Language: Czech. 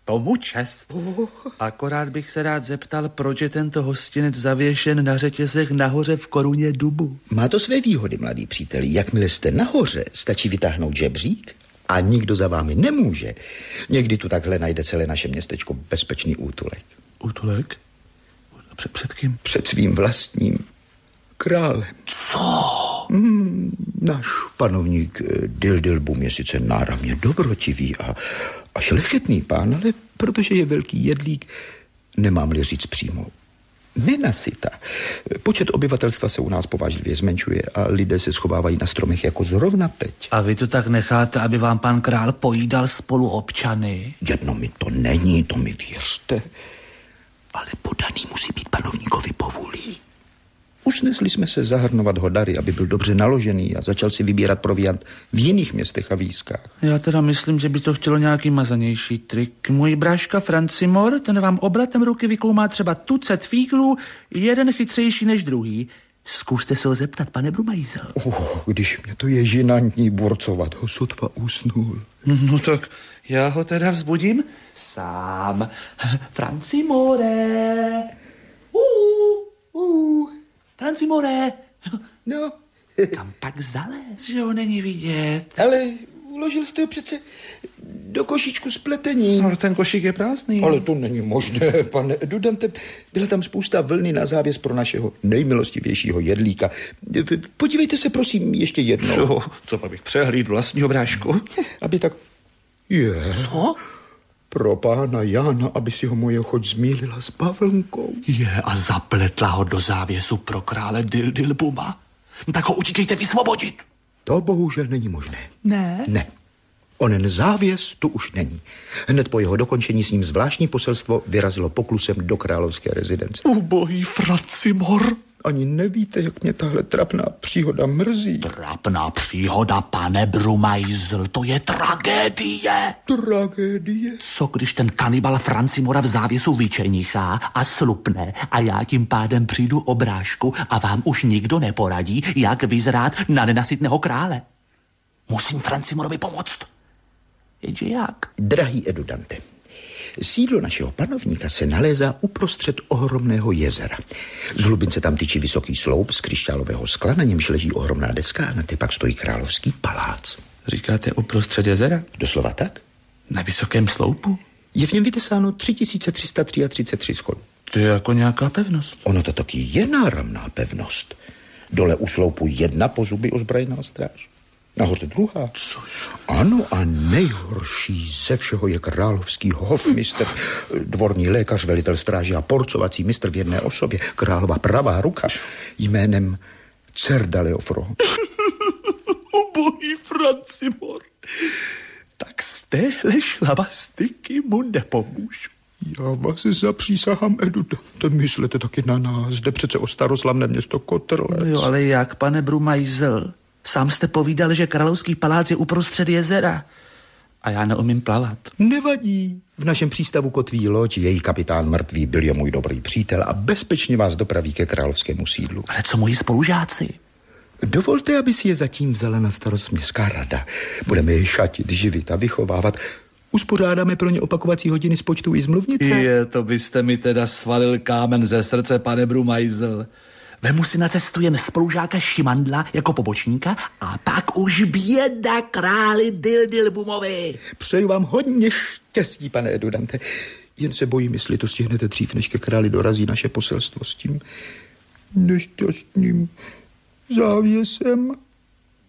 Tomu čest. Akorát bych se rád zeptal, proč je tento hostinec zavěšen na řetězech nahoře v koruně dubu. Má to své výhody, mladý příteli. Jakmile jste nahoře, stačí vytáhnout žebřík a nikdo za vámi nemůže. Někdy tu takhle najde celé naše městečko bezpečný útulek. Útulek? Před kým? Před svým vlastním králem. Co? Náš panovník Dildilbum je sice náramně dobrotivý a šlechetný pán, ale protože je velký jedlík, nemám-li říct přímo nenasyta. Počet obyvatelstva se u nás povážlivě zmenšuje a lidé se schovávají na stromech jako zrovna teď. A vy to tak necháte, aby vám pan král pojídal spoluobčany? Jedno mi to není, to mi věřte. Ale podaný musí být panovníkovi povůlí. Usnesli jsme se zahrnovat ho dary, aby byl dobře naložený a začal si vybírat proviant v jiných městech a výskách. Já teda myslím, že by to chtělo nějaký mazanější trik. Můj bráška Francimor, ten vám obratem ruky vykoumá třeba tucet fíglů, jeden chytřejší než druhý. Zkuste se ho zeptat, pane Brumajzel. Když mě to je žinantní borcovat, ho sotva usnul. No tak já ho teda vzbudím sám. Francimore. Francimore. No. Kam pak zalez, že ho není vidět? Ale uložil jste ho přece do košíčku s pletením. Ale ten košík je prázdný. Ale to není možné, pane Edudante. Byla tam spousta vlny na závěs pro našeho nejmilostivějšího jedlíka. Podívejte se, prosím, ještě jednou. Co pak bych přehlíd vlastního brášku? Aby tak... Co? Pro pána Jána, aby si ho moje choť zmýlila s bavlnkou. A zapletla ho do závěsu pro krále Dildilbuma. Tak ho utíkejte vysvobodit. To bohužel není možné. Ne? Ne. Onen závěs tu už není. Hned po jeho dokončení s ním zvláštní poselstvo vyrazilo poklusem do královské rezidence. Ubohý Francimor. Ani nevíte, jak mě tahle trapná příhoda mrzí. Trapná příhoda, pane Brumajzl, to je tragédie. Tragédie? Co když ten kanibal Francimora v závěsu vyčenichá a slupne a já tím pádem přijdu o brášku a vám už nikdo neporadí, jak vyzrát na nenasytného krále? Musím Francimorovi pomoct. Jenže jak? Drahý Edudante, sídlo našeho panovníka se nalézá uprostřed ohromného jezera. Z hlubince tam tyčí vysoký sloup z křišťálového skla, na němž leží ohromná deska a na té pak stojí královský palác. Říkáte uprostřed jezera? Doslova tak? Na vysokém sloupu? Je v něm vytesáno 3333 schodů. To je jako nějaká pevnost. Ono to taky je náramná pevnost. Dole u sloupu jedna po zuby ozbrojená stráž. Nahoře druhá. Což? Ano, a nejhorší ze všeho je královský hofmistr, dvorní lékař, velitel stráže a porcovací mistr v jedné osobě, králova pravá ruka, jménem Cerdaleofro. Ubohý Francimor, tak z téhle šlabastyky mu nepomůžu. Já vás zapřísahám, Edudante, myslete taky na nás, jde přece o staroslavné město Kotrlec. Jo, ale jak, pane Brumajzl? Sám jste povídal, že královský palác je uprostřed jezera. A já neumím plavat. Nevadí. V našem přístavu kotví loď, její kapitán mrtvý byl je můj dobrý přítel a bezpečně vás dopraví ke královskému sídlu. Ale co moji spolužáci? Dovolte, aby si je zatím vzala na starost městská rada. Budeme je šatit, živit a vychovávat. Uspořádáme pro ně opakovací hodiny z počtu i z mluvnice. To byste mi teda svalil kámen ze srdce, pane Brumajzl. Vemu si na cestu jen spolužáka Šimandla jako pobočníka a pak už běda králi Dildilbumovi. Přeju vám hodně štěstí, pane Edudante. Jen se bojím, jestli to stihnete dřív, než ke králi dorazí naše poselstvo s tím nešťastným závěsem.